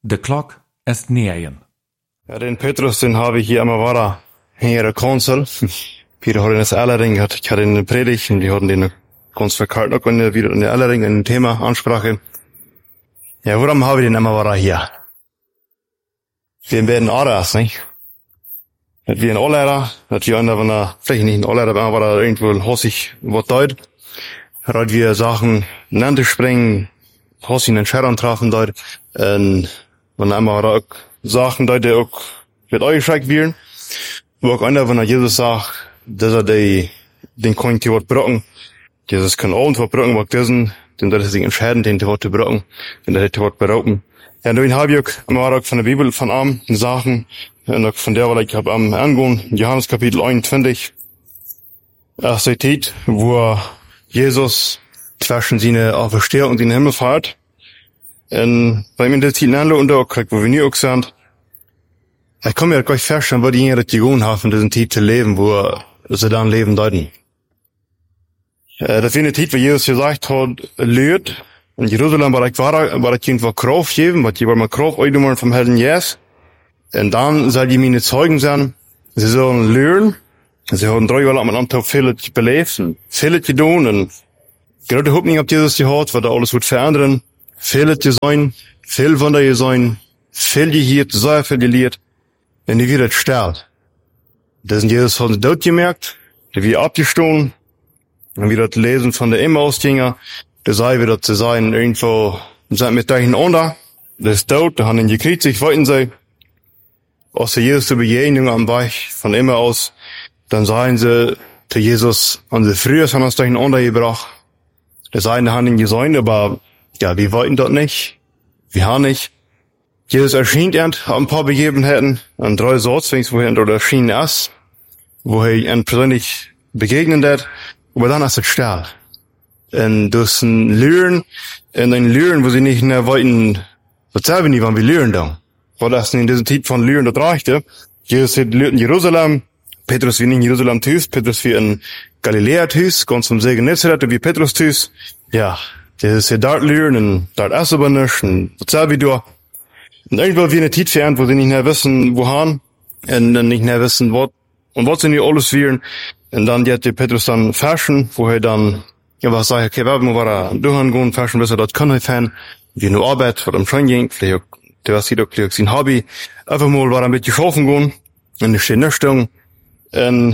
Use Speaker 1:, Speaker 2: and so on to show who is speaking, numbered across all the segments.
Speaker 1: The clock est neayen.
Speaker 2: Ja, den Petrus, den habe ich hier einmal war hier in Konsul. Peter hat in das Allering, ich hatte eine Predigt, und die hatten den Konsul verkauft noch wieder in der Allering, ein Thema, Ansprache. Ja, warum habe ich den einmal war hier? Wir werden Aras, nicht? Das wir ein Allehrer, das wir einer von der, vielleicht nicht ein Allehrer, aber war da irgendwo hossig, was deut. Hat wir Sachen nannte springen, hossig einen Scherern trafen deut, und wenn einmal auch Sachen deut, der auch wird euch schreck werden. Wo auch einer, wenn er Jesus sagt, dass er den Coin zu Wort brocken, Jesus kann auch was brocken, was diesen, denn das ist sich entscheidend, den zu Wort zu brocken, denn der zu Wort berocken. Ja, nun habe ich auch von der Bibel von am Sachen, und von der, weil ich hab am angehen, Johannes Kapitel 21, erste Tit, wo Jesus zwischen seine Auferstehung und den Himmel fährt. Und bei mir in der Zeit und auch kriegt, wo wir nie auch sind, ich kann mir gleich vorstellen, wo die Jünger die gewohnt haben, in diesem Zeit zu leben, wo sie dann leben deuten. Das war eine Zeit, wo Jesus gesagt hat, lehrt, in Jerusalem war ich irgendwo Kraft geben, was die wollen mal Kraft einnehmen vom Helden Jesus. Und dann soll die meine Zeugen sein, sie sollen lernen, sie haben 3 Jahre lang mit einem Tag viel belebt, viel getan, und gerade Hoffnung auf Jesus gehört, was da alles wird verändern, viel zu sein, viel Wunder zu sein, viel gehört, sehr viel gelehrt, und die wird sterben. Das sind Jesus von dort gemerkt, die wird abgestohlen, und wir das lesen von der Emmaus-Jünger, der sei wieder zu sein, irgendwo, sind mit dahin unter, der ist tot, da haben ihn gekriegt, sich wollten sie, aus der Jesus zu Begegnung am Weg von immer aus, dann seien sie zu Jesus, und sie früher haben uns dahin untergebracht. Das eine haben ihn gesehen, aber, ja, wir wollten dort nicht. Wir haben nicht. Jesus erschien ein paar Begebenheiten, an 3 Sorts, wo er dort erschienen ist, wo er ihn persönlich begegnet hat, aber dann ist er sterben. Und durch ein Lüren, wo sie nicht mehr wollten, erzählen wir nicht, wann wir Lüren da. Weil das in diesem Zeit von Lüren dort reichte. Jesus hat in Jerusalem, Petrus wie nicht in Jerusalem tüß, Petrus wie in Galiläa tüß, ganz vom See Genezareth, wie Petrus tüß. Ja, Jesus hat dort Lüren, und dort essen wir nicht, und erzählen wir da. Und irgendwo wie eine Zeit fern, wo sie nicht mehr wissen, wohin, und dann nicht mehr wissen, was sie nicht alles wären. Und dann hat der Petrus dann fashion, wo er dann, ja, was sagt, okay, wir war durchgehen, fashion, bis er dort kann helfen, wie nur Arbeit, was am Schein ging, vielleicht der was hier auch sein Hobby. Einfach mal war er mit geschaffen gehen, in der Stehnistung, und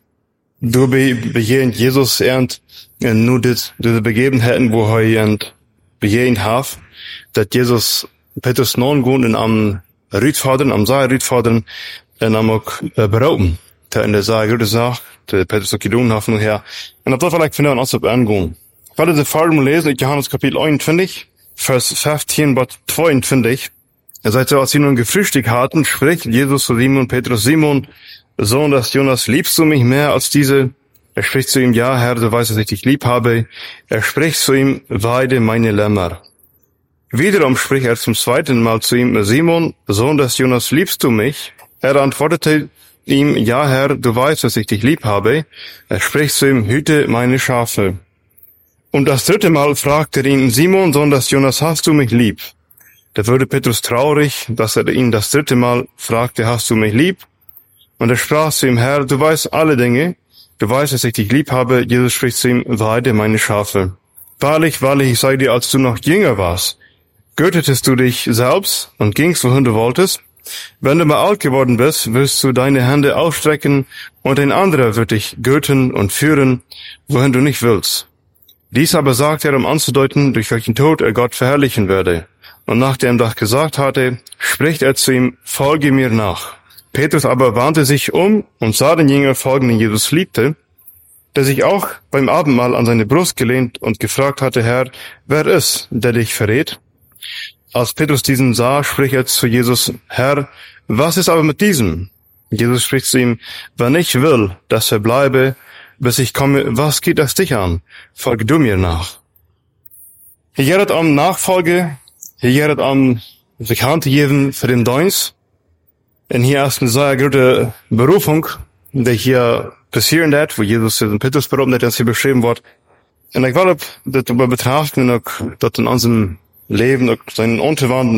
Speaker 2: du begegnet Jesus nur diese Begebenheiten, wo er begegnet hat, dass Jesus Petrus non gehen und am Rüdfadern, am Saal Rüdfadern, und am auch berauben. Der in der Saal gute Sache, der Petrus auch gedogen hat und her. Und das vielleicht von der uns angehen. Weil diese Fall lesen, in Johannes Kapitel 21, Vers 15 bis 22, seit sie, als sie nun gefrühstückt hatten, spricht Jesus zu Simon Petrus: Simon, Sohn des Jonas, liebst du mich mehr als diese? Er spricht zu ihm: Ja, Herr, du weißt, dass ich dich lieb habe. Er spricht zu ihm: Weide meine Lämmer. Wiederum spricht er zum zweiten Mal zu ihm: Simon, Sohn des Jonas, liebst du mich? Er antwortete ihm: Ja, Herr, du weißt, dass ich dich lieb habe. Er spricht zu ihm: Hüte meine Schafe. Und das 3. Mal fragt er ihn: Simon, Sohn des Jonas, hast du mich lieb? Da wurde Petrus traurig, dass er ihn das 3. Mal fragte: Hast du mich lieb? Und er sprach zu ihm: Herr, du weißt alle Dinge. Du weißt, dass ich dich lieb habe. Jesus spricht zu ihm: Weide meine Schafe. Wahrlich, wahrlich, ich sage dir, als du noch jünger warst, gürtetest du dich selbst und gingst, wohin du wolltest. Wenn du mal alt geworden bist, wirst du deine Hände ausstrecken, und ein anderer wird dich gürten und führen, wohin du nicht willst. Dies aber sagt er, um anzudeuten, durch welchen Tod er Gott verherrlichen werde. Und nachdem er das gesagt hatte, spricht er zu ihm: Folge mir nach. Petrus aber wandte sich um und sah den Jünger folgen, den Jesus liebte, der sich auch beim Abendmahl an seine Brust gelehnt und gefragt hatte: Herr, wer ist, der dich verrät? Als Petrus diesen sah, spricht er zu Jesus: Herr, was ist aber mit diesem? Jesus spricht zu ihm: Wenn ich will, dass er bleibe, bis ich komme, was geht das dich an? Folge du mir nach. Hier geht es um Nachfolge, hier geht es um sich Hand geben für den Dienst. Und hier ist eine sehr gute Berufung, die hier passieren wird, wo Jesus den Petrus berufen hat, das hier beschrieben wird. Und ich glaube, dass wir betrachten, dass in unserem Leben, auch seinen Unterwanden,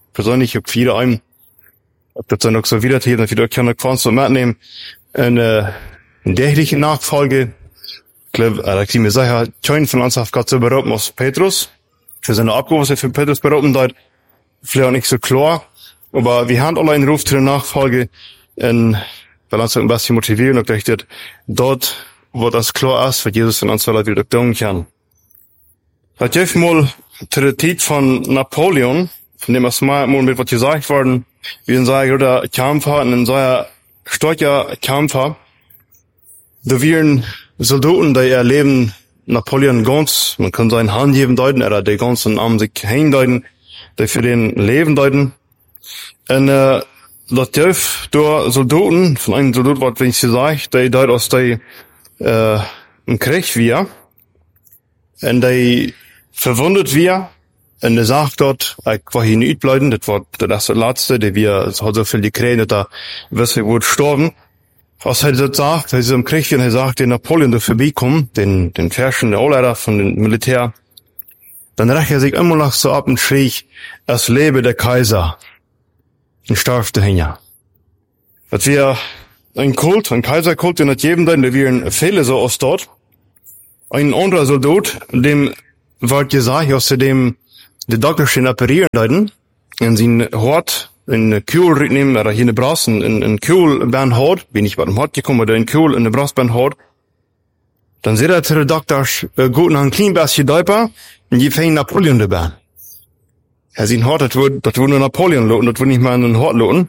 Speaker 2: persönlich auch wieder ein, ob das dann auch so wieder hier, dann wieder keine Quantum mitnehmen, eine tägliche Nachfolge. Ich glaube, da kann mir sagen, kein von uns hat Gott so berufen als Petrus. Für seine Abgabe, was er für Petrus berufen hat, vielleicht auch nicht so klar. Aber wir haben alle einen Ruf zu der Nachfolge, weil uns ein bisschen motivieren und ich dachte, dort, wo das klar ist, was Jesus in uns wieder tun kann. Das hilft mal zu der Zeit von Napoleon, von dem es mal mit was gesagt worden, wie ein sehr guter Kämpfer, ein sehr starker Kämpfer. Da wären Soldaten, die erleben Napoleon ganz, man kann seinen Hand geben deuten, oder die ganzen Arme sich hängen deuten, die für den Leben deuten. Und, das hilft da Soldaten, von einem Soldat, was wenn ich gesagt, die deut aus der, im Krieg wir, und die verwundet wir, und der sagt dort, ich war hier nicht bleiben, das war das Letzte, die wir, es hat so viel die Kräne, da wirst du wohl sterben. Was er das sagt, er ist im Krieg, und er sagt, den Napoleon da vorbeikommen, den Färschen, der Oberleiter von dem Militär, dann rächt er sich immer noch so ab und schrie, es lebe der Kaiser, und starb dahinter. Das wir ein Kult, ein Kaiserkult, den hat jedem dann, der wären viele so aus dort. Ein anderer Soldat, dem wird gesagt, aus dem die Doktor stehen operieren leiden, in sein Hort, in Kühl nehmen, oder hier in der Brass, in Kühl beim Hort, bin ich bei dem Hort gekommen, oder in Kühl in der Brass beim Hort. Dann seht er zu der Doktor, gut nach ein klein bisschen Däuper, und die fängt Napoleon dabei. Er sieht Hort, das wird nur Napoleon loten, das wird nicht mal in den Hort loten.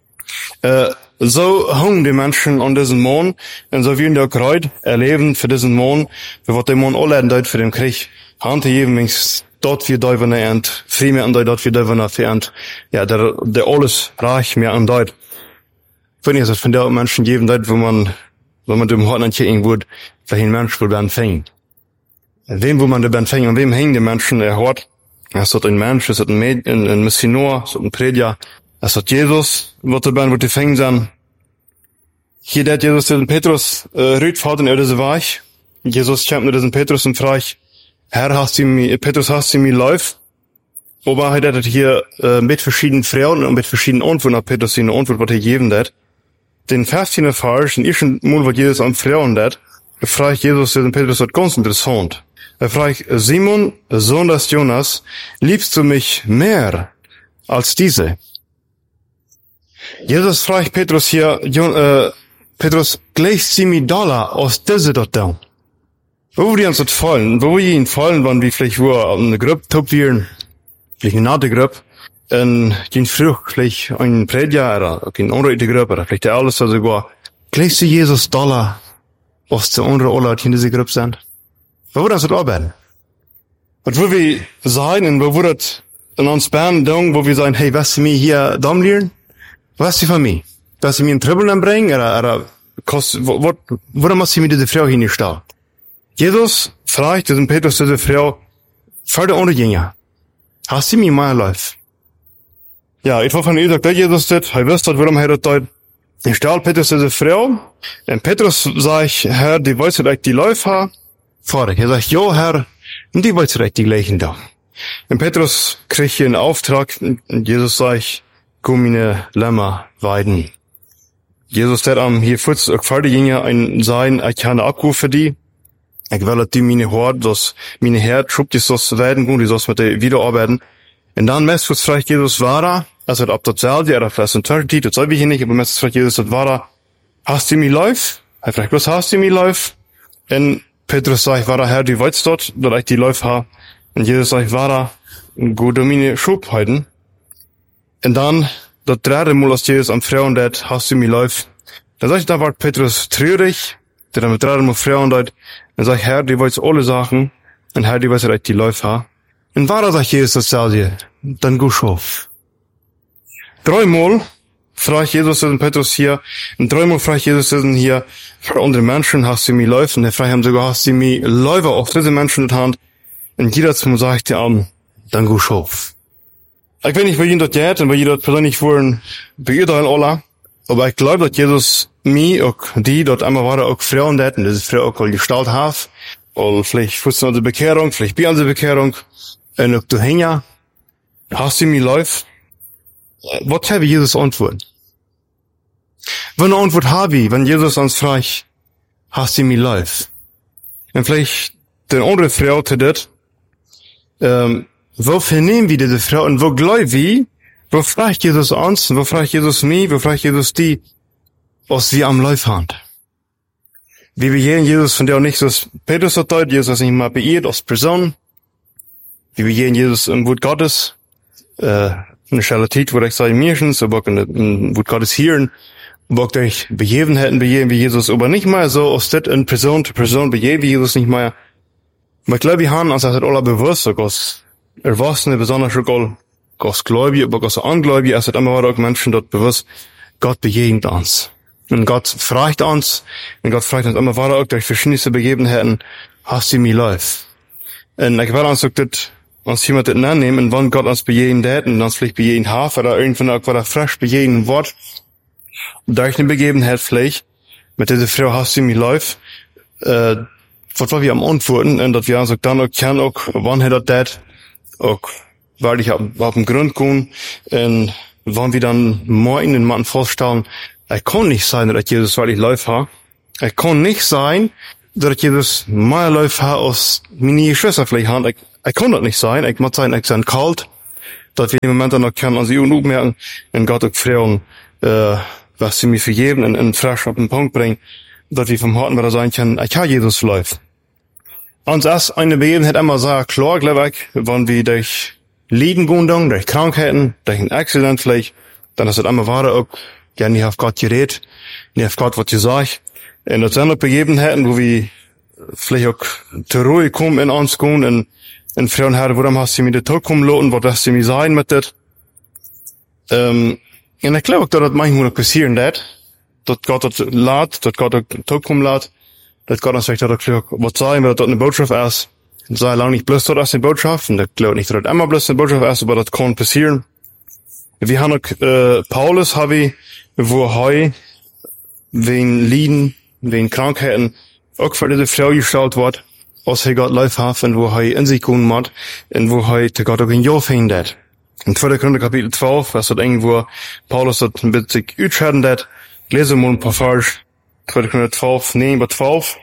Speaker 2: So hungern die Menschen an diesem Mond, und so werden die auch gerade erleben für diesen Mond, für was der Mond alle deut für den Krieg. Hante jeweils dort wir Däuver ernt, viel mehr an deut, dort wir Däuver verernt. Ja, der alles reich mehr an deut. Wenn ich das von der Menschen geben deut, wo man dem Hort nicht hängen wird, welchen Mensch wohl werden fängen. Wem wo man da werden fängen, an wem hängen die Menschen, der Hort? Es hat ein Mensch, es hat ein Missionar, es hat ein Prediger, es hat Jesus, wird die fängen sein. Hier der Jesus den Petrus rüht fort in diese Weich. Jesus kämpft mit diesem Petrus und fragt, Herr, Petrus, hast du mir läuft? Aber er hat hier mit verschiedenen Frauen und mit verschiedenen Antworten auf Petrus eine Antwort, was er geben hat. Den Vers hier falsch, in ersten Mal, was Jesus am Frauen hat, fragt Jesus den Petrus das ganz interessant. Er fragt, Simon, Sohn des Jonas, liebst du mich mehr als diese? Jesus fragt Petrus hier, Petrus, gleichst sie mir Dollar aus diese dort da? Wo würde uns das fallen? Wo würde ihn fallen, wenn wir vielleicht wo eine Gruppe top wären, vielleicht eine nette Gruppe, und den Frucht, vielleicht ein Prediger, oder eine andere Gruppe, oder vielleicht der alles sogar, gleichst sie Jesus Dollar aus der andere Ola, die in dieser Gruppe sind? Wo würde uns das arbeiten? Was würde wir sein, und wo würde das in uns Bern tun, wo wir sagen, hey, was sie mir hier da lernen? Was sie von mir? Dass sie mir einen Trübbel anbringen, oder wo muss sie mir diese Frau hinstellen? Jesus fragt diesen Petrus, diese Frau, für die Untergänger, hast du mir mal läuft? Ja, ich war von ihr gesagt, Jesus das, er wusste, warum er das tut. Ich stelle Petrus diese Frau, und Petrus sagt, Herr, die weiß direkt die Läufe haben. Vater, er sagt, ja, Herr, und die weiß direkt die gleichen da. Und Petrus kriegt hier einen Auftrag, und Jesus sagt, komm meine Lämmer weiden. Jesus, der am hier futz, auch Vatergänger, ich kann Abruf für die. Ich will, dass die meine Hort, dass meine Herr, schubbt die das werden, gut, die das mit der wiederarbeiten. Und dann messt fragt Jesus, war also ob das selbe, oder vielleicht ein Törti, das soll ich hier nicht, aber messt fragt Jesus, das war hast du mir läuft? Er fragt, was hast du mir läuft? Und Petrus sagt, war Herr, die weißt dort, dass ich die läuft habe. Und Jesus sagt, war gut, meine Schub halten. Und dann, das dritte Mal, als Jesus am Frauen dat, hast du mir läuft. Dann sagt, da war Petrus traurig, der dann mit dritte Mal Frauen dat, dann sagt, Herr, die weißt alle Sachen, und Herr, die weißt dass ich die läuft habe. Und war sagt Jesus das selbe, dann go schauf. Dreimal fragt Jesus diesen Petrus hier, und dreimal fragt Jesus diesen hier, für andere Menschen hast du mir läuft, und er fragt ihm sogar, hast du mir Läufe auf diese Menschen in der Hand, und jeder zum sagt dir an, dann go schauf. Ich weiß nicht, wie jeder das geht, und wie jeder persönlich wollen beurteilen alle, aber ich glaube, dass Jesus mir, auch die, dort einmal waren auch Frauen dat, und diese Frau auch Gestalt haben, oder vielleicht fußen unsere Bekehrung, vielleicht bei unsere Bekehrung, und auch du hänger, hast du mir läuft, Was habe Jesus Antwort? Wenn eine Antwort habe ich, wenn Jesus uns fragt, hast du mich lieb? Und vielleicht der andere Frau zu das, wo vernehmen wir diese Frau und wo glauben wir, wo fragt Jesus uns, wo fragt Jesus mich, wo fragt Jesus die, was wir am Lieb haben? Wir begegnen Jesus von der auch nicht so, Petrus hat dort, Jesus nicht mal beirrt als Person. Wir begegnen Jesus im Wort Gottes, eine Schalität, wo ich sage, mirschens, aber auch in Wort Gottes hören, wo ich begeben hätten, begeben wir Jesus, aber nicht mal so, aus das in Person zu Person begeben wir Jesus nicht mehr. Aber ich glaube, wir haben uns das alle bewusst, dass Erwachsene, besonders auch als Gläubige, aber als Ungläubige, es hat immer wieder auch Menschen dort bewusst, Gott begegnet uns. Und Gott fragt uns immer wieder auch durch verschiedenste Begebenheiten, hast du mich lieb? Und ich werde uns auch das, uns jemand das nehmen, und wann Gott uns begegnet hat, und uns vielleicht begegnet hat, oder irgendwann auch wieder frisch begegnet wird, durch eine Begebenheit vielleicht, mit dieser Frau hast du mich lieb, was wir am Antworten, und dass wir uns auch dann auch kennen, auch wann hat das, auch weil ich auf dem Grund gehen, und wann wir dann morgen den Mann vorstellen, kann nicht sein, dass Jesus wirklich lieb hat. Kann nicht sein, dass Jesus mehr lieb hat, als meine Geschwister vielleicht haben. Kann das nicht sein. Ich muss sein, ich bin kalt, dass wir im Moment dann noch können an sie merken, und Gott auch fragen, was sie mir vergeben, und frisch auf den Punkt bringen, dass wir vom Harten wieder sagen können, ich habe Jesus lieb. Und das eine Begebenheit immer sehr klar, glaube ich, wenn wir durch Leiden gehen, durch Krankheiten, durch ein Accident vielleicht, dann ist es immer wahr, auch, ja, nicht auf Gott geredet, nicht auf Gott, was gesagt. Und das sind auch Begebenheiten, wo wir vielleicht auch zur Ruhe kommen in uns gehen, und fragen, Herr, warum hast du mir den Tod kommen lassen, was hast du mir sein mit das? Und ich glaube auch, dass das manchmal auch passieren wird, dass Gott das lässt, dass Gott den Tod kommen lässt, dass Gott uns vielleicht auch was sagen, weil das eine Botschaft ist. Und sei lange nicht bloß das eine Botschaft, und ich glaube nicht, dass das immer bloß eine Botschaft ist, aber das kann passieren. Wir haben auch, Paulus habe ich, wo er wegen Leiden, wegen Krankheiten, auch für diese Frau gestellt wird, als er Gott lieb hat, und wo er in sich kommen muss, und wo er zu Gott auch ein Ja findet. In 2. Korinther Kapitel 12, was dort irgendwo Paulus dort ein bisschen utscheren hat, lesen wir mal ein paar Vers, 2. Korinther 12, 9-12.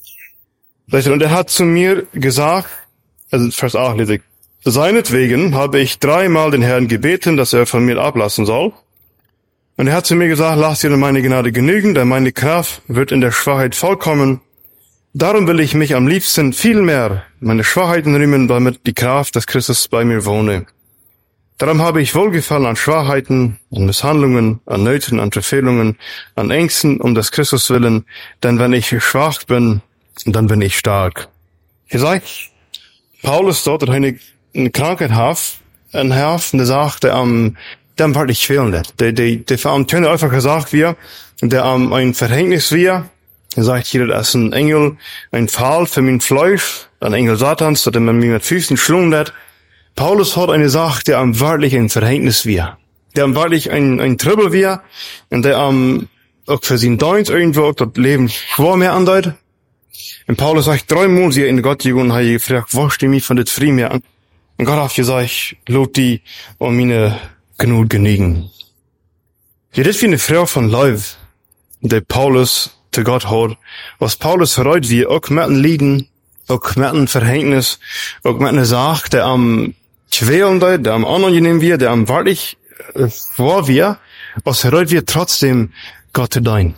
Speaker 2: Und er hat zu mir gesagt, also Vers 8 lese ich, seinetwegen habe ich 3-mal den Herrn gebeten, dass er von mir ablassen soll. Und er hat zu mir gesagt, lass dir meine Gnade genügen, denn meine Kraft wird in der Schwachheit vollkommen. Darum will ich mich am liebsten viel mehr meine Schwachheiten rühmen, damit die Kraft des Christus bei mir wohne. Darum habe ich Wohlgefallen an Schwachheiten, an Misshandlungen, an Nöten, an Verfehlungen, an Ängsten um des Christus willen, denn wenn ich schwach bin, dann bin ich stark. Ihr sagt, Paulus dort, dass eine Krankheit hat, ein Herr, der sagt, der wirklich fehlen wird. Der am Töne einfach gesagt wird, der ein Verhängnis wird. Er sagt hier, das ist ein Engel, ein Pfahl für mein Fleisch, ein Engel Satans, der man mir mit Füßen schlungen hat. Paulus hat eine Sache, der wirklich ein Verhängnis wird. Der wirklich ein Trübel wird, und der auch für sein Dienst irgendwo das Leben schwer mehr andeutet. Und Paulus sagt, 3 Mal sie in Gott gegangen und hat gefragt, was steht mich von das Frieden mehr an? Und Gott hat gesagt, lob die und meine Gnade genügen. Ja, das ist wie eine Frau von Leib, der Paulus zu Gott hat. Was Paulus verreut wie, auch mit einem Leiden, auch mit einem Verhängnis, auch mit einer Sache, der am quälen wird, der am unangenehm wird, der am wirklich vor wird, was verreut wir trotzdem Gott zu dienen.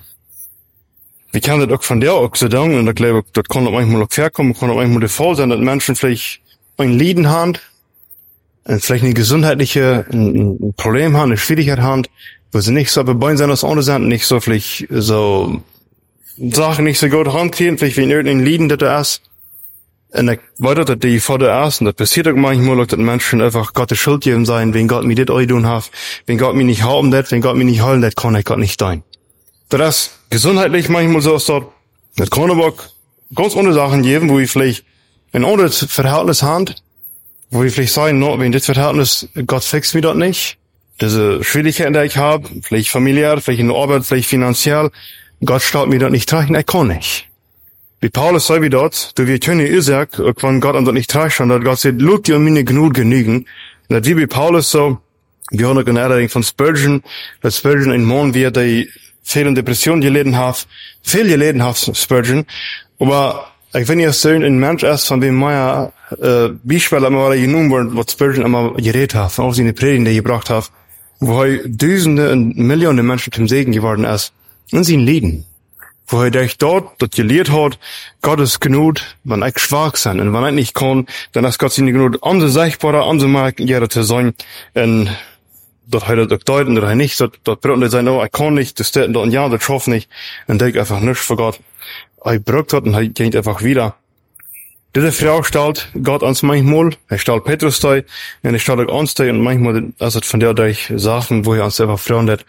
Speaker 2: Wir können das auch von der auch so sagen, und ich glaube, das kann auch manchmal auch herkommen, kann auch manchmal der Fall sein, dass Menschen vielleicht ein Leiden haben, vielleicht eine gesundheitliche, ein Problem haben, eine Schwierigkeit haben, wo sie nicht so bebein sein als andere sind, nicht so vielleicht so Sachen nicht so gut rankriegen, vielleicht wegen irgendein Leiden, das da ist. Und ich weiß, dass die vor der ist, und das passiert auch manchmal, dass Menschen einfach Gottes Schuld geben sein, wenn Gott mir das tun hat, wenn Gott mir nicht haben das, wenn Gott mir nicht heilen das, kann ich Gott nicht tun. Das ist gesundheitlich manchmal so ist dort. Das kann aber auch ganz andere Sachen geben, wo ich vielleicht ein anderes Verhältnis haben, wo ich vielleicht sagen, no, wenn das Verhältnis, Gott fixt mir das nicht. Diese Schwierigkeiten, die ich habe, vielleicht familiär, vielleicht in der Arbeit, vielleicht finanziell, Gott staut mir das nicht tragen, ich kann nicht. Wie Paulus sagt wie dort, du wir können ihr sagt, wenn Gott an das nicht tragen, dass Gott sagt, lob dir um meine Gnade genügen. Und das wie bei Paulus so, Wir haben auch eine Erinnerung von Spurgeon, dass Spurgeon ein Mann wie der viel in Depression geleden hat, Spurgeon. Aber ich finde ja so ein Mensch erst, von dem Meier Beispiele immer genommen worden, was Spurgeon immer geredet hat, auch seine Predigen, die er gebracht hat, wo er Tausende und Millionen Menschen zum Segen geworden ist, in seinen Lieden. Wo er durch dort gelehrt hat, Gott ist genug, wenn ich schwach sein, und wenn ich nicht kann, dann ist Gott seine genug, andere sichtbarer, andere Marken zu sein, und dort hat er doch deuten, oder nicht, dort braucht er sein, oh, ich kann nicht, das steht dort, ja, das schafft nicht, und denkt einfach nichts für Gott. Er braucht hat, und er geht einfach wieder. Diese Frau stellt Gott ans manchmal, er stellt Petrus da, und er stellt auch uns da, und manchmal, also von der durch Sachen, wo er uns einfach fragen hat,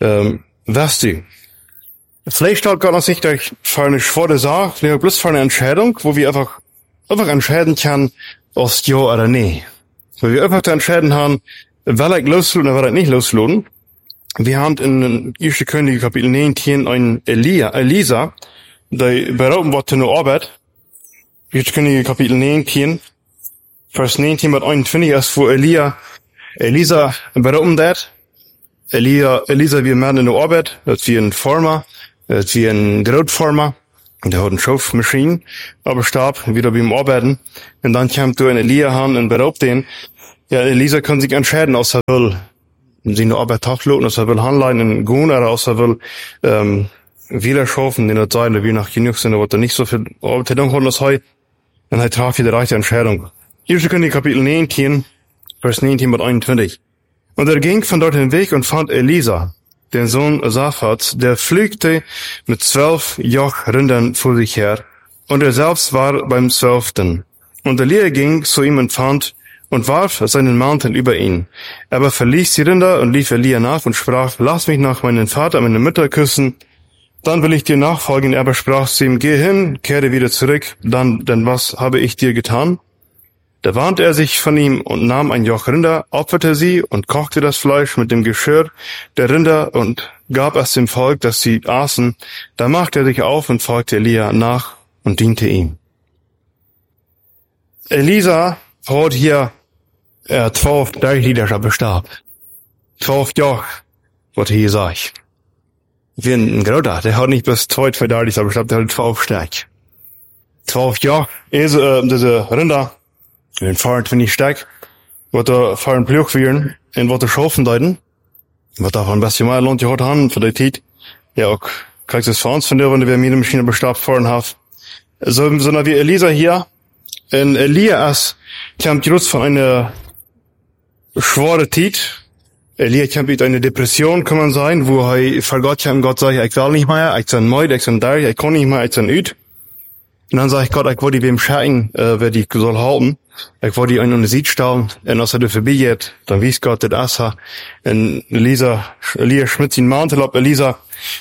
Speaker 2: weißt du, vielleicht stellt Gott uns nicht durch für eine schwere Sache, sondern bloß für eine Entscheidung, wo wir einfach entscheiden können, ob ja oder nee. Wo wir einfach entscheiden haben, will ich loslassen oder will ich nicht loslassen. Wir haben in 1. Könige Kapitel 19 ein Elisa, der berauben wurde in der Arbeit. 1. Könige Kapitel 19, Vers 19 bis 21 ist, wo Elisa berauben wird. Elisa wie ein Mann in der Arbeit, das wie ein Farmer, das wie ein Grootfarmer, der hat eine Schaufmaschine, aber starb wieder beim Arbeiten. Und dann kommt du in Elia an und beraubt den. Ja, Elisa kann sich entscheiden, ob er will seine Arbeit tagloten, ob er will handeln gehen, oder ob er will wieder schaffen in der Zeit, wie nach genug sind, aber er nicht so viel Arbeit hat, als heute. Und er traf die rechte Entscheidung. 1. Könige Kapitel 19, Vers 19 bis 21. Und er ging von dort hinweg und fand Elisa, den Sohn Saphats, der pflügte mit 12 Jochrindern vor sich her, und er selbst war beim 12. Und Elia ging zu ihm und fand und warf seinen Mantel über ihn. Aber verließ die Rinder und lief Elia nach und sprach, lass mich nach meinen Vater und meine Mutter küssen, dann will ich dir nachfolgen. Er aber sprach zu ihm, geh hin, kehre wieder zurück, denn was habe ich dir getan? Da wandte er sich von ihm und nahm ein Joch Rinder, opferte sie und kochte das Fleisch mit dem Geschirr der Rinder und gab es dem Volk, dass sie aßen. Da machte er sich auf und folgte Elia nach und diente ihm. Elisa hat hier 12 Leadership bestarb. 12 Jahre, was hier sagt. Wie ein Groter, der hat nicht bis 2 Leadership bestarb, der hat 12 stark. 12 Jahre, diese Rinder, den fahren 20 stark, wat er fahren Plug werden, en wat er schaffen deuten, wat er van best mal lohnt gehad haben, für die Zeit, ja auch, kriegst es für uns von der, wenn wir mit der Maschine bestarbt fahren haben. So wie Elisa hier, en Elias kommt just von einer schwere Zeit. Elia kommt mit einer Depression, kann man sagen, wo er vor Gott kommt, Gott sagt, ich will nicht mehr, ich bin müde, ich bin da, ich kann nicht mehr, ich bin üt. Und dann sag ich Gott, ich wollte wem schauen, wer die soll halten. Ich wollte die einen Sieg stellen, und als er da vorbeigeht, dann wies Gott das Assa. Und Elia schmidt seinen Mantel ab, Elisa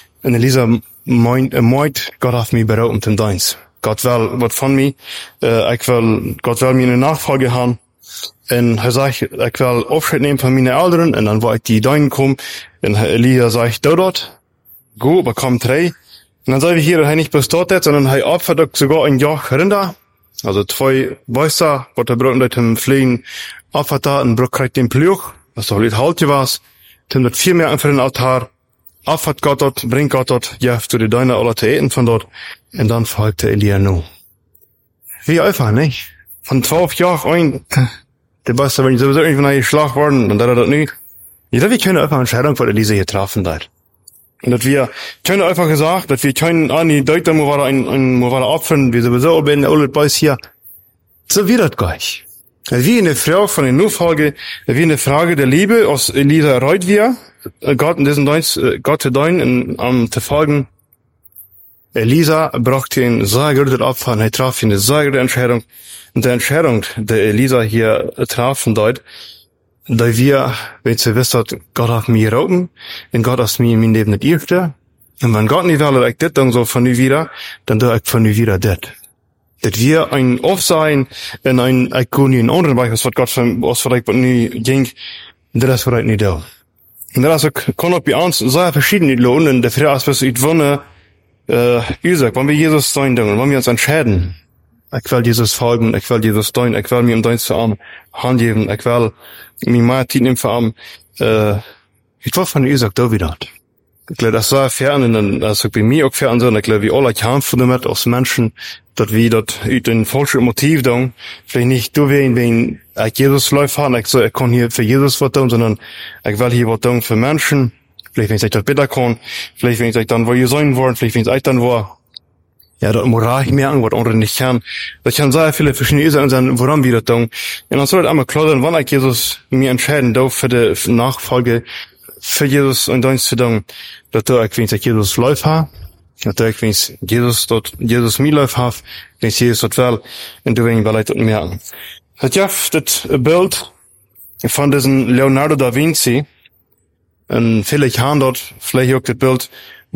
Speaker 2: meint, Gott hat mich beraubt im Dienst. Gott will was von mir, Gott will mir eine Nachfolge haben. Und er sagt, ich will Abschied nehmen von meinen Eltern, und dann wollte ich die Deinen kommen, und Elia sagt, dort, go, aber komm 3. Und dann sagen wir hier, er nicht bis dort jetzt, sondern er opfert sogar ein Joch Rinder, also 2 Weißer, was er braucht mit dem Pflegen, opfert da, und braucht kriegt den Plug, was doch nicht halt was, dann wird 4 mehr für den Altar, opfert Gott dort, bringt Gott dort, ja, zu den Deiner alle zu eten von dort, und dann folgte Elia nur. Wie einfach, nicht? Von 12 Jahren der Weißer, wenn ich sowieso irgendwann geschlagen worden, und dann hat er das nicht. Jeder, wir können einfach eine Entscheidung von Elisa hier treffen, da. Und dass wir können einfach gesagt, dass wir können an die Deuter, wo wir opfern, wir sowieso bei den Old Boys hier. So wird das gleich. Wie eine Frage von der Nachfolge, wie eine Frage der Liebe, aus Elisa reut wir, Gott in diesen Dienst, Gott zu deinen, zu folgen. Elisa brachte ihn sehr gutes Opfer, und er traf eine sehr gute Entscheidung. Und die Entscheidung, die Elisa hier traf, dort, da wir, wenn sie wisst, Gott hat mich rauben, und Gott hat mich in mein Leben nicht irrte, und wenn Gott nicht will, ich das dann so von mir wieder, dann tue ich von mir wieder das. Dass wir ein Aufsein, in ein, ich kann nicht in anderen Bereich, was Gott von, was vielleicht nie ging, das ist vielleicht nicht da. Und das kann auch bei uns sehr verschieden lohnen, und der Frage ist, was ich wohne, Isaac, wenn wir Jesus sein dürfen, wenn wir uns entscheiden, ich will Jesus folgen, ich will Jesus dein, ich will mir im Dienst für Hand geben, ich will mir mehr Zeit nehmen für ich war von Isaac da wieder. Ich glaube, das war fern, also bei mir auch fern so, und ich glaube, wie alle kann von dem aus Menschen, dass wir dort den falschen Motiv dann, vielleicht nicht du wen ich Jesus läuft haben, ich so, ich kann hier für Jesus was tun, sondern ich will hier was tun für Menschen, vielleicht wenn ich das besser kann, vielleicht wenn ich dann, wo ihr sein wollen, vielleicht wenn ich dann war, ja, dort moral ich mehr an, was andere nicht kann. Das kann sehr viele verschiedene Ursachen sein, woran wir das tun. Und dann soll das einmal klar sein, wann ich Jesus mir entscheiden darf für die Nachfolge, für Jesus und dann zu tun, dass ich, wenn ich Jesus läuft habe, natürlich, wenn ich Jesus mir läuft habe, wenn ich Jesus dort will, und du wenn ich vielleicht dort merken. Das ist das Bild von diesem Leonardo da Vinci, und vielleicht haben dort vielleicht auch das Bild,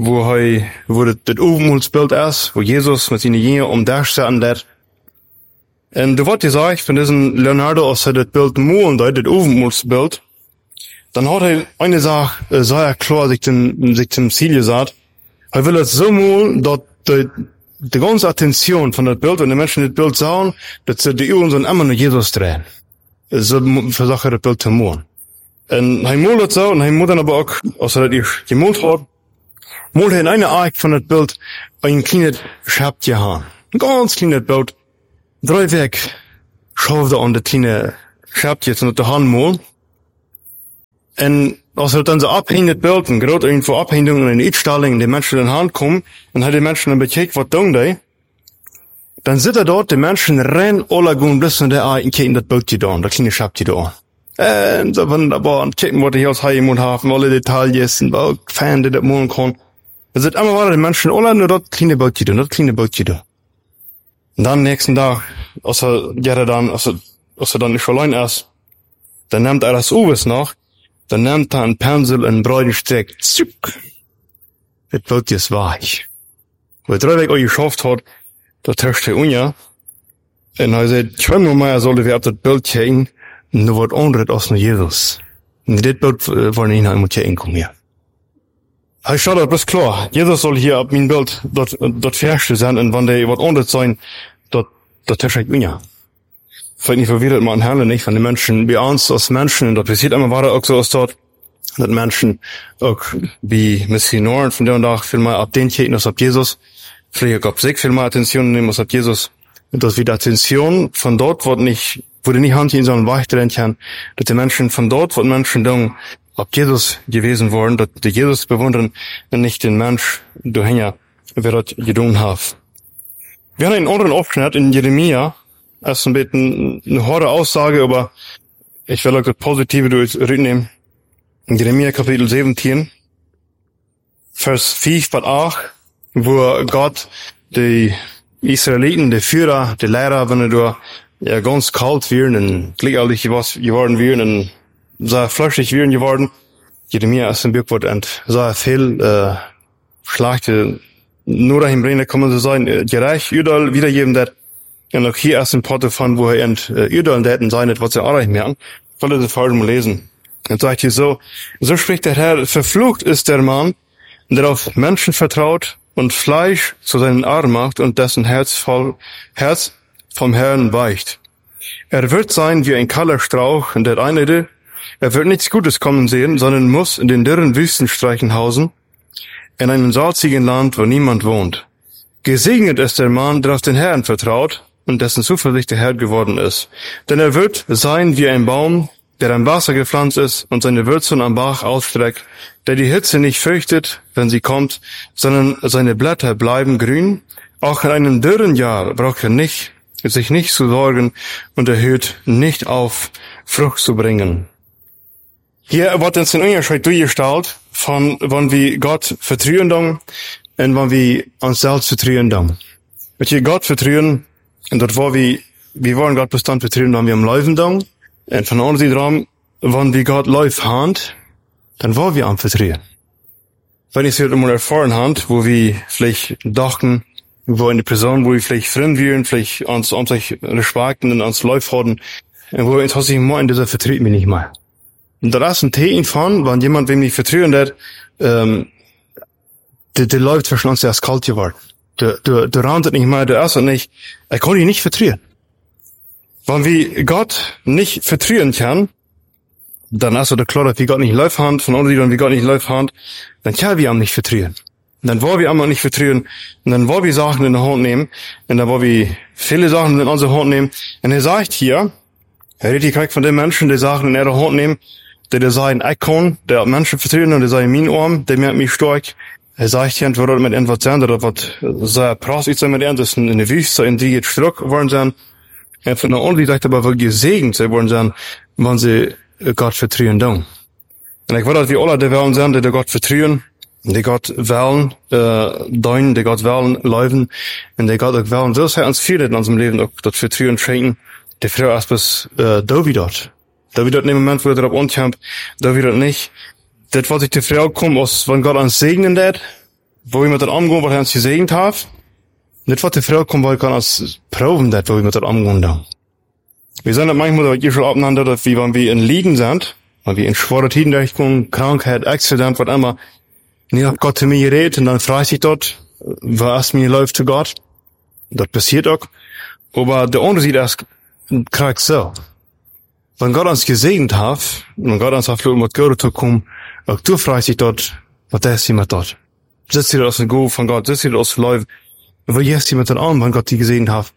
Speaker 2: wo das Obenmulsbild ist, wo Jesus mit seinen Jüngern darstellen lässt. Und du wollt gesagt, von diesem Leonardo, als das Bild malen, das Obenmulsbild, dann hat eine Sache sehr klar sich zum Ziel gesagt. Will es so malen, dass die ganze Attention von das Bild, wenn die Menschen das Bild sahen, dass sie die Augen immer nur Jesus drehen. So versuche das Bild zu malen. Und malt das so, und malt dann aber auch, als das gemalt hat, malt in einer Art von das Bild ein kleines Schäppchen haben. Ein ganz kleines Bild. 3 Weg schaut an das kleine Schäppchen und der Hand malen. Und als er dann so abhängt Bild, und gerade irgendwo Abhängungen in Einstellungen, die Menschen in die Hand kommen, und hat die Menschen dann bekickt, was tun die, dann sind dort, die Menschen rennen, alle gehen bis in der Ei, und kicken das Bild da, das kleine Schäppchen da. Und so wunderbar, und checken, was die hier aus Heim haben, alle Details, und auch Fan, die das machen kann. Da sind immer weiter die Menschen, alle nur das kleine Bild da, das kleine Bild da. Und dann nächsten Tag, als er dann nicht allein ist, dann nimmt er das Uwes nach, dann nimmt er einen Pinsel, einen breiten Strick, zuck. Das Bild ist weich. Wo er 3 Tage auch geschafft hat, da törscht er unja. Und er sagt, schon mal sollte wir auf das Bild checken, nur was anderes als nur Jesus. Und das Bild wollen ihn einmal checken kommen hier. Ich schaue, das ist klar. Jesus soll hier auf mein Bild dort Fährste sein, und wenn der was anderes sein, dort törscht er unja. Vielleicht nicht verwirrt man Herren nicht, wenn die Menschen bei uns als Menschen, und das passiert immer weiter auch so aus dort, dass Menschen auch wie Missionaren von der und da viel mal ab den Kirchen als ab Jesus, vielleicht auch ab sich viel mal Attention nehmen als ab Jesus, und dass wieder Attention von dort wurde nicht Hand in so einen Weich drin kann, dass die Menschen von dort, wo Menschen dann ab Jesus gewesen waren, dass die Jesus bewundern und nicht den Mensch, du Hänger, wer das getan hat. Wir haben einen anderen Aufschnitt in Jeremia, das ist ein bisschen eine harte Aussage, aber ich will auch das Positive durchnehmen. In Jeremia Kapitel 17, Vers 5 bis 8, wo Gott die Israeliten, die Führer, die Lehrer, wenn du ja ganz kalt werden und gleichzeitig was geworden werden und sehr fleischig werden geworden. Jeremia ist ein Buch, und sehr viel Schlachte nur dahin bringen, kommen zu sein, gerecht, überall wiedergeben, das. Und auch hier erst ein Part davon, wo er überall daten sein, was er auch nicht merken. Ich wollte das vorhin mal lesen. Er sagt hier so spricht der Herr, verflucht ist der Mann, der auf Menschen vertraut und Fleisch zu seinen Armen macht und dessen Herz vom Herrn weicht. Er wird sein wie ein kahler Strauch in der Einöde. Er wird nichts Gutes kommen sehen, sondern muss in den dürren Wüstenstreichen hausen, in einem salzigen Land, wo niemand wohnt. Gesegnet ist der Mann, der auf den Herrn vertraut und dessen Zuversicht der Herr geworden ist. Denn er wird sein wie ein Baum, der am Wasser gepflanzt ist und seine Wurzeln am Bach ausstreckt, der die Hitze nicht fürchtet, wenn sie kommt, sondern seine Blätter bleiben grün. Auch in einem dürren Jahr braucht er sich nicht zu sorgen und er hört nicht auf, Frucht zu bringen. Hier wird uns ein Unterschied durchgestellt von, wann wir Gott vertrauen dann und wann wir uns selbst vertrauen dann. Wenn wir Gott vertrauen, und dort wo wir wollen Gott bestand vertrauen, wenn wir am Laufen dann, und von uns dran, wenn wir Gott läuft hand, dann wollen wir am vertrauen. Wenn ich es halt einmal erfahren hand, wo wir vielleicht dachten, wo eine Person, wo wir vielleicht fremd wären, vielleicht uns respekten und uns läuft haben, und wo wir uns sich mal in dieser vertritt mich nicht mal. Und da ist ein Teil von, wenn jemand, wem ich vertrauen hat, der läuft zwischen uns erst kalt geworden. Der rantet nicht mal, der ist nicht, er kann ihn nicht vertrauen. Wenn wir Gott nicht vertrauen kann, dann hast du da klar, dass wir Gott nicht läuft haben, von anderen, die Gott nicht läuft haben, dann kann wir ihm nicht vertrauen. Und dann wollen wir ihm nicht vertrauen, und dann wollen wir Sachen in der Hand nehmen, und dann wollen wir viele Sachen in unsere Hand nehmen. Und er sagt hier, er redet hier von den Menschen, die Sachen in ihre Hand nehmen, die sagen, ich kann, der Menschen vertrauen, und die sagen, mein Arm, der merkt mich stark. Er sagt hier, entweder mit etwas sein, oder was sehr prass ist mit das in der Wüste, in die jetzt stark worden sein. Und von der anderen Seite aber wohl gesegnet sein worden sein, wenn sie Gott vertrauen dann. Und ich will, dass wir alle die wollen sein, die Gott vertrauen, die Gott wollen, dein, die Gott wollen, leben, und die Gott auch wollen, so sei uns viele in unserem Leben auch das Vertrauen schenken, die Frau erst bis, David dort. David dort in dem Moment, wo er darauf ankommt, David dort nicht. Das, was ich die Frau kommt, aus, wenn Gott uns segnen wird, wo wir mit dort umgehen, was er uns gesegnet hat. Das, was die Frau kommt, weil Gott uns proben wird, wo wir mit dort umgehen dann. Wir sind manchmal hier schon aufeinander, dass wir, wenn wir in Lieden sind, wenn wir in schwere Tiden durchkommen, Krankheit, Accident, was immer, nie hat Gott zu mir geredet, und dann fragt sich dort, was mir läuft zu Gott. Das passiert auch. Aber der Unterschied ist, kriegt so. Wenn Gott uns gesegnet hat, wenn Gott uns auf mit Gott zu kommen, auch du fragst dich dort, was ist jemand dort? Sitzt ihr aus dem Go von Gott, sitzt ihr aus dem Läuf, wo ist jemand dann an, wenn Gott die gesegnet hat?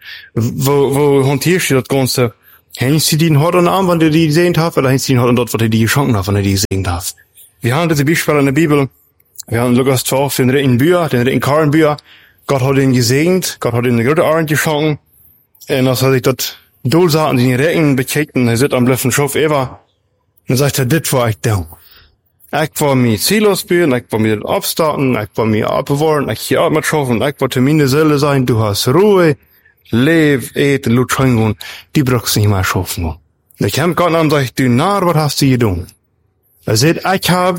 Speaker 2: Wo hantierst du das Ganze? Hängst du den Hort an den Arm, wenn du die gesegnet hast, oder hängst du den Hort an dort, wo du die geschenkt hast, wenn du die gesegnet hast? Wir haben diese Beispiele in der Bibel, wir haben Lukas 12, den dritten Bücher, den dritten Karenbücher, Gott hat ihn gesegnet, Gott hat ihn eine gute Arend geschenkt, und als er sich dort Dolsaten in die Recken bekickt, und er sitzt am Blöffen Schof Eva, und sagt er, dit war ich da. Ich war mir ziellos bin, ich war mir abstarten, ich war mir abbewahren, ich hier mit schaffen, ich war meine Seele sein, du hast Ruhe, lev, eten, lutschengun, die brauchst du nicht mehr schaffen. Ich hab Gott an, sag ich, du Narr, was hast du getan? Er sagt, ich hab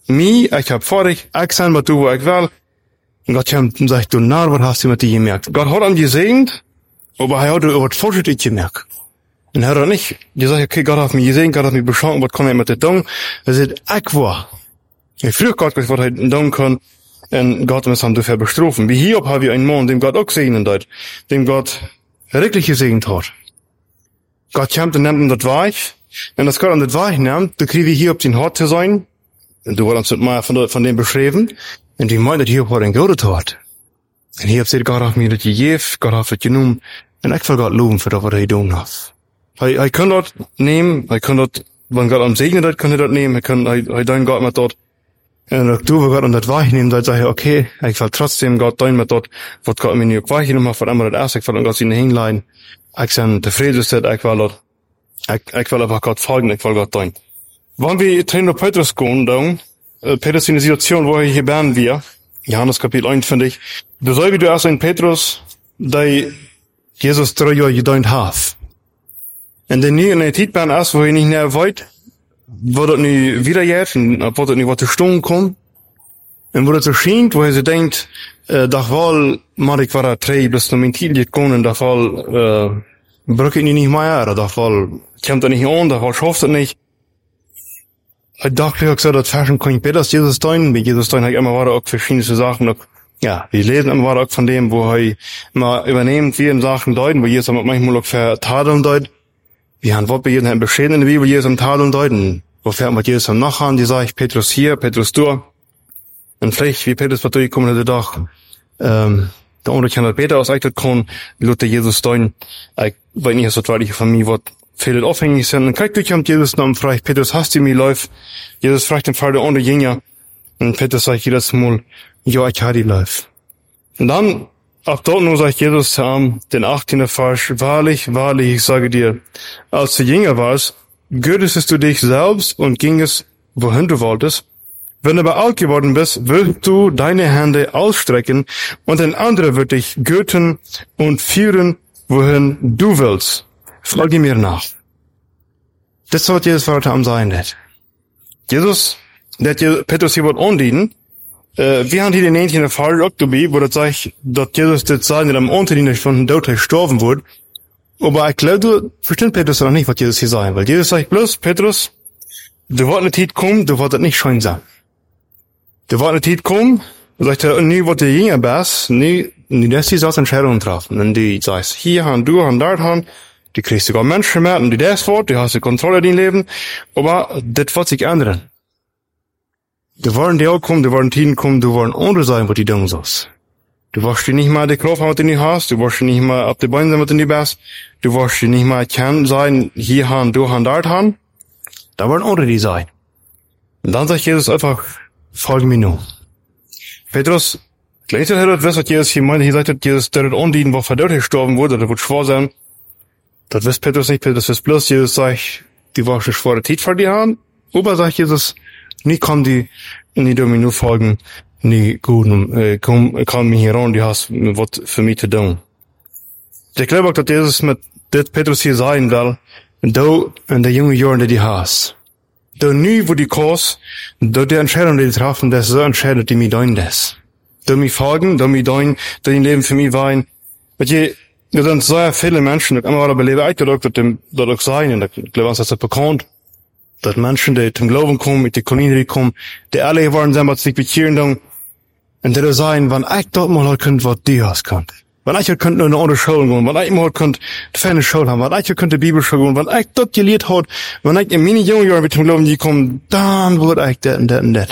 Speaker 2: vor dich, ich sein, was du, wo ich will. Und Gott sagt, du Narr, was hast du mit dir gemerkt? Gott hat ihn gesegnet, aber er hat über das Fortschritt gemerkt. Und er hat nicht gesagt, okay, Gott hat mich gesehen, Gott hat mich beschaut, was kann er mit der tun? Er sagt, ich war. Ich früher Gott, was er tun kann, und Gott muss ihn dafür bestrafen. Wie hier haben wir einen Mann, dem Gott auch segnen hat, dem Gott wirklich gesegnet hat. Gott kommt und nimmt ihm das Weich, und das Gott an das Weich nimmt, dann kriegen wir hier, ob den Hort zu sein, und du wolltest mal von dem beschreiben, und die meint, dass hier hat ein Gott hat. Und hier sagt Gott hat mir das gegeben, Gott hat das genommen, und ich will Gott loben für das, was er getan hat. Er kann das nehmen, er kann das, wenn Gott am Segnen hat, kann er das nehmen, er dein Gott mit dort. Und wenn du Gott an das Weichnehmen, dann sag ich, okay, ich will trotzdem Gott dein mit dort, was Gott mir nicht weichnehmen hat, von einmal das erste, ich will an Gott ihnen hinleiden. Ich bin zufrieden, ich will dort, ich will einfach Gott folgen, ich will Gott dein. Wenn wir zu Petrus gehen, dann, Petrus in der Situation, wo hier werden wir, Johannes Kapitel 1, finde ich, du soll wie du erst in Petrus, der Jesus 3 Jahre gedient hat. Und der nie in der Zeit bin ist, wo ich nicht mehr wollte, wo das nie wieder jetzt, und wo das nicht was zu Stunden kommt. Und wo das so scheint, wo er sich denkt, doch wohl, mag ich war da 3, bis zu mein Ziel gekommen, und doch wohl, brück ich nicht mehr, oder doch wohl, kommt er nicht an, doch wohl schafft er nicht. Ich dachte, ich so, das Fashion kann ich besser Jesus tun, wie Jesus tun, ich immer war auch verschiedene Sachen, auch, ja, wir lesen immer auch von dem, wo er immer übernehmend viele Sachen deuten, wo Jesus manchmal auch vertadeln deut. Wir haben Wort bei jedem beschrieben in der Bibel, Jesus am Tadeln deuten. Wo fährt man Jesus am Nachhauen, die sage ich, Petrus hier, Petrus da. Und vielleicht, wie Petrus war durchgekommen, hat er doch, der andere kann das besser auseichnet kann, Luther Jesus deuten. Ich weiß nicht, so deutlich von mir, was viele aufhängig sind. Und kriegt durch am Jesus Namen, fragt Petrus, hast du mir läuft? Jesus fragt den Vater ohne Jünger. Und Petrus sagt jedes Mal, ja, ich habe die läuft. Und dann, auch dort nur sagt Jesus zu ihm, den 18. Vers, wahrlich, wahrlich, ich sage dir, als du jünger warst, gürtest du dich selbst und gingest, wohin du wolltest. Wenn du aber alt geworden bist, willst du deine Hände ausstrecken und ein anderer wird dich gürten und führen, wohin du willst. Folge mir nach. Das sollte Jesus Vater am sein, nicht? Jesus, der Petrus hier wird andienen, wir haben hier den ähnlichen Fall auch dabei, wo das sagt, dass Jesus das sagt, dass am Unterdienst von dem Tod gestorben wurde. Aber ich glaube, du verstehst Petrus noch nicht, was Jesus hier sagt, weil Jesus sagt bloß, Petrus, du wirst eine Zeit kommen, du wirst nicht schön sein. Du wirst eine Zeit kommen, sagt er, nie wird der Jünger bist, nie lässt die Entscheidungen treffen. Und die sagst, hier, und du, und dort, Die kriegst sogar Menschen mehr, und die das Wort, die hast die Kontrolle in dein Leben, aber das wird sich ändern. Du wollen die auch kommen, du wollen Tiden kommen, du wollen andere sein, was die tun sollst. Du wirst dir nicht mal die Kraft haben, was du nicht hast, du wirst dir nicht mal auf die Beine sein, was du nicht bist, du wirst dir nicht mal erkennen sein, hier haben, du haben, dort haben. Da wollen andere die sein. Und dann sagt Jesus einfach, folge mir nur. Petrus, gleich hat er das, was Jesus hier meinte, hier sagt Jesus, der hat undienen, wo verdammt gestorben wurde, der wird schwor sein. Das wisst Petrus nicht, Petrus wisst bloß, Jesus sagt, die wirst du schwore Tit vor dir haben. Aber sagt Jesus, nie kommen die mir nur folgen, nie gut, komm mir hier ran, die hast was für mich zu tun. Ich glaube auch, dass Jesus mit das Petrus hier sein will, du in der jungen Jahren, die hast. Du nie, wo die kommst, du die Entscheidung, die treffen, das so entscheidet, die mir dein das. Du mich folgen, du mich dein Leben für mich weinen. Weil da sind so viele Menschen, die immer wieder beleben, dass auch sein, und ich glaube, das ist bekannt, dass Menschen, die zum Glauben kommen, mit die Community kommen, die alle geworden sind, was sich bekehren, und die sein, wenn ich dort mal halt könnt, was die hast könnt. Wenn ich könnt nur eine andere Schule gehen, wenn ich mal könnt, die ferne Schule haben, wenn ich könnt die Bibelschule gehen, wenn ich dort gelehrt hat, wenn ich in meine jungen Jahren mit dem Glauben gekommen, dann wurde ich das und das und das.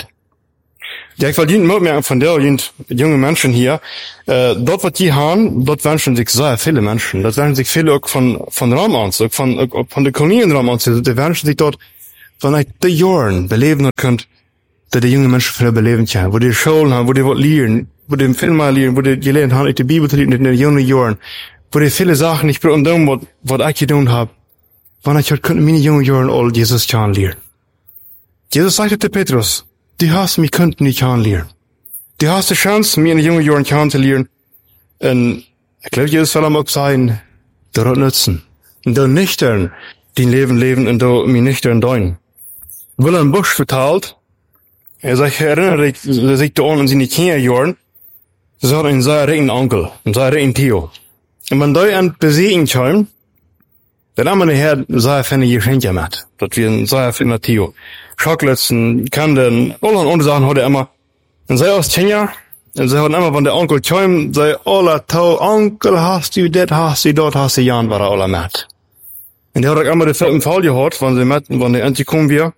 Speaker 2: Ja, ich will jeden merken von der jungen Menschen hier, dort, was die haben, dort wünschen sich sehr viele Menschen. Dort wünschen sich viele auch von Ramans, auch von der Kolonien Ramans, die wünschen sich dort, wenn ich die Jahren beleben könnt, dass die jungen Menschen für beleben können, wo die Schulen haben, wo die was lernen, wo die Film mal lernen, wo die gelernt haben, die Bibel zu lesen in den jungen Jahren, wo die viele Sachen nicht beurteilen, was ich getan habe, wenn ich halt könnte meine jungen Jahren all Jesus kennenlernen. Jesus sagte zu Petrus, die hast mich könnten nicht kennenlernen. Die hast die Chance, mir in den jungen Jahren kennenzulernen. Und ich glaube, Jesus soll auch sein, dort nutzen. Und da nüchtern dein Leben leben und da mir nüchtern dein. Wilhelm Busch vertalt, er sagt, erinnert sich da an in seine Kinderjahren, sie hat einen sehr reichen Onkel, einen sehr reichen Theo. Und wenn da an Besiegen kam, dann haben wir nachher sehr viele Geschenke mit. Das wir ein sehr viel Theo. Chocolates, Kandeln, alle andere Sachen hat er immer. Und sie aus Kenia, und sie hat immer, wenn der Onkel kam, sie alle tau, Onkel, hast du das, hast du dort, hast du Jan, war er alle mit. Und der hat auch immer den vierten Fall gehört, wenn der endlich kommen wir.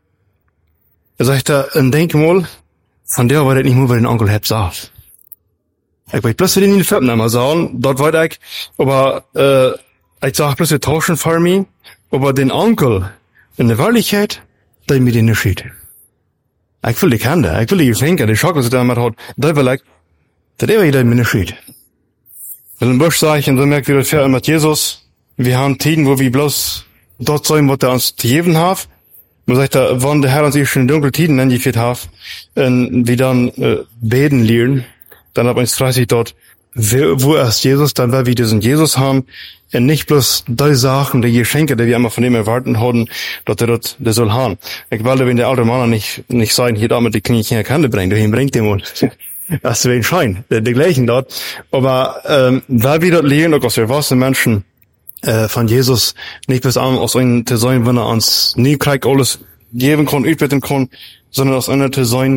Speaker 2: Er sagt, ein Denkmal, von der war das nicht nur, weil den Onkel hat gesagt. Ich wollte plötzlich in den vierten einmal sagen, dort war ich, aber, ich sag plötzlich tauschen für mich, aber den Onkel, in der Wirklichkeit, da mir den nicht schied. Ich will die Kinder, ich will die Geschenke, die Schokolade, die er mit hat, da will ich, das er mir nicht schied. Wenn ein Busch sag ich, und so merkt wir das Pferd mit Jesus, wir haben Tiden, wo wir bloß dort sein, was er uns zu geben hat. Man sagt da, wann der Herr uns schon in dunkle Tiden angeführt hat, und wir dann beten lernen, dann ab uns 30 dort, wo ist Jesus, dann weil wir diesen Jesus haben, und nicht bloß die Sachen, die Geschenke, die wir immer von ihm erwarten haben, dass er das soll haben. Ich wollte, wenn der alte Mann nicht sein, hier damit die Knie Kante bringt, dahin bringt dem und das wäre ein Schein, der gleichen dort. Aber weil wir dort lernen, auch aus erwachsenen Menschen, von Jesus, nicht bis an aus einem zu sein, wenn er uns nie kriegt alles geben kann, utbeten kann, sondern aus einer zu sein,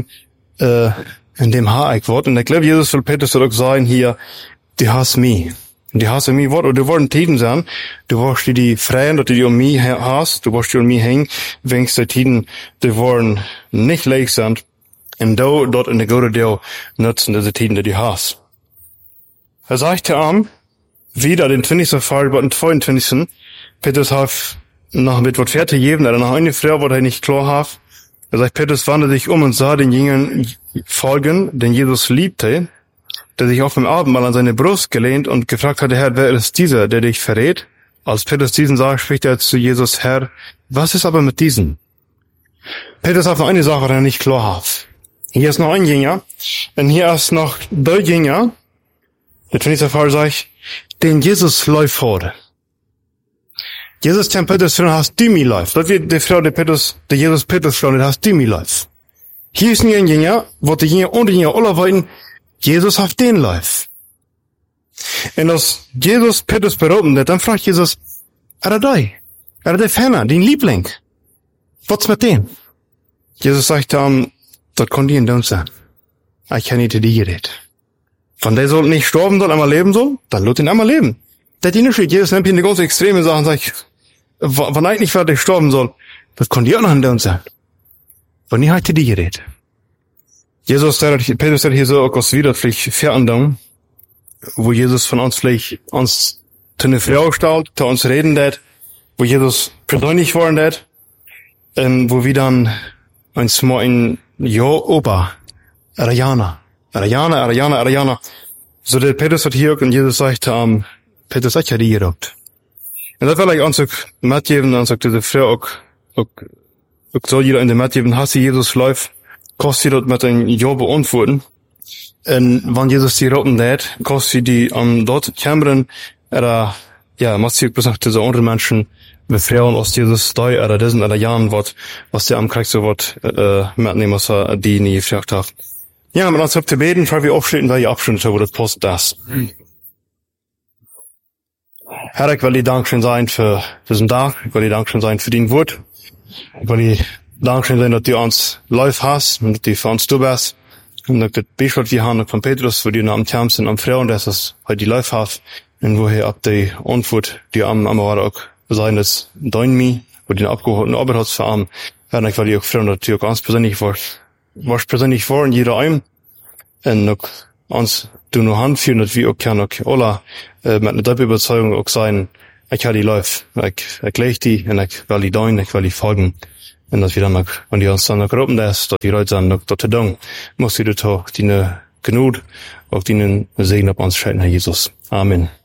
Speaker 2: in dem Haar Wort. Und ich glaube, Jesus will Petrus auch sagen hier, die hast mich. Und die hast mich Wort, oder du wollen Tiden sein, du wirst die freien, dass du die um mich hast, du wirst die um mich hängen, wenn die Tiden, die wollen nicht leer sind, und du dort in der Gute Deo nutzen diese Tiden, die du hast. Er sagte am, wieder den 20. Fall, bei den 22. Petrus hat noch mit was fertig gegeben, er noch eine Frau, was er nicht klar hat. Er sagt, Petrus wandte sich um und sah den Jüngern folgen, den Jesus liebte, der sich auf dem Abendmahl an seine Brust gelehnt und gefragt hatte, Herr, wer ist dieser, der dich verrät? Als Petrus diesen sah, spricht er zu Jesus, Herr, was ist aber mit diesem? Petrus hat noch eine Sache, die er nicht klar hat. Hier ist noch ein Jünger, und hier ist noch der Jünger, der 20. Fall sagt, den Jesus läuft vor. Jesus tem Petrus, hast du mir läuft. Das wird die Frau, der Jesus Petrus Frau, hast du mir läuft. Hier ist ein Jünger, wo die Jünger und die Jünger alle weiten, Jesus hat den läuft. Und als Jesus Petrus beroben hat, dann fragt Jesus, er der Ferner, den Liebling. Was mit dem? Jesus sagt dann, das konnte ihn don't sein. Ich kann nicht die geredet. Von der soll nicht sterben, soll einmal leben soll, dann lasst ihn einmal leben. Der Unterschied, Jesus nimmt hier eine ganz extreme Sache und sagt, wenn eigentlich wer sterben soll, das kann die auch noch hinter uns sein. Wenn nie heute die geredet. Petrus hat hier so auch wieder vielleicht Veränderung, wo Jesus von uns vielleicht uns zu einer Frau stellt, zu uns reden hat, wo Jesus persönlich worden hat, wo wir dann uns mal in Opa, Ariana. So der Petrus hat hier und Jesus sagt, Petrus hat ja die gerockt. Und das will ich uns auch mitgeben, dann sagt diese Frau auch soll jeder in der mitgeben, hast du Jesus läuft, kostet sie dort mit einem Ja beantworten. Und wenn Jesus die roten hat, kostet sie die dort kämmern, muss sie auch gesagt, diese anderen Menschen befreien aus Jesus da, oder diesen, oder Jahren, was der am Krieg so mitnehmen, was die nie gefragt hat. Ja, aber dann zu beten, weil wir aufstehen, weil ihr abschnitt, wo das Post das. Herr, ich will dir Dankeschön sein für diesen Tag, ich will dir Dankeschön sein für dein Wort, ich will dir Dankeschön sein, dass du uns live hast, und dass du für uns du bist, und dass das Beispiel wir haben von Petrus, wo die am Term sind, am Frauen, dass es heute die live hast, und woher ab die Antwort, die am auch sein, dass dein Mi, wo die abgeholten Arbeit hast für Arm, Herr, ich will dir auch fragen, dass du ganz persönlich warst persönlich vor in jeder einem, und auch uns du nur Hand führen, dass wir auch können, auch alle, mit einer doppelten Überzeugung auch sein, ich habe die live, ich lege die, und ich will die dein, ich will die folgen, und dass wir dann noch, wenn die uns dann noch gruppen lässt, dass die Leute dann noch dort tun, muss die doch die Gnade, auch die Segen auf uns schenken, Herr Jesus. Amen.